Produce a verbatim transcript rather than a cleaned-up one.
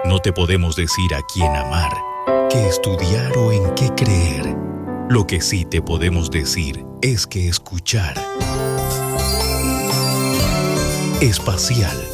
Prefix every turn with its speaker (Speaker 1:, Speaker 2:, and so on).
Speaker 1: No te podemos decir a quién amar, qué estudiar o en qué creer. Lo que sí te podemos decir es que escuchar. Espacial.